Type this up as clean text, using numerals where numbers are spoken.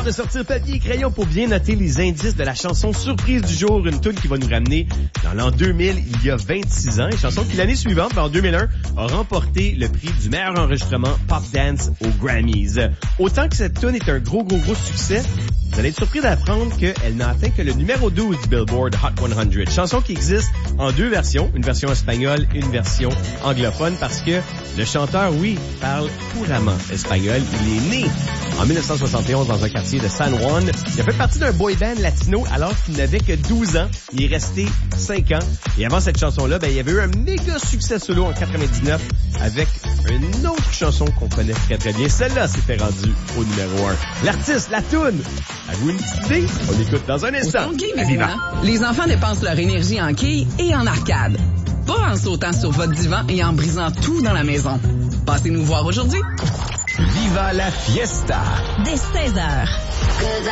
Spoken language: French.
l'heure de sortir papier et crayon pour bien noter les indices de la chanson surprise du jour, une tune qui va nous ramener dans l'an 2000, il y a 26 ans, une chanson qui l'année suivante, en 2001, a remporté le prix du meilleur enregistrement pop dance aux Grammys. Autant que cette tune est un gros succès, vous allez être surpris d'apprendre qu'elle n'a atteint que le numéro 12 du Billboard Hot 100. Chanson qui existe en deux versions, une version espagnole et une version anglophone, parce que le chanteur, oui, parle couramment espagnol. Il est né en 1971 dans un quartier de San Juan. Il a fait partie d'un boy band latino alors qu'il n'avait que 12 ans. Il est resté 5 ans. Et avant cette chanson-là, il y avait eu un méga succès solo en 99 avec une autre chanson qu'on connaît très bien. Celle-là s'était rendue au numéro 1. L'artiste, la toune. Avez-vous une petite idée? On écoute dans un instant. Les enfants dépensent leur énergie en quilles et en arcade. Pas en sautant sur votre divan et en brisant tout dans la maison. Passez nous voir aujourd'hui. Viva la fiesta! Dès 16h.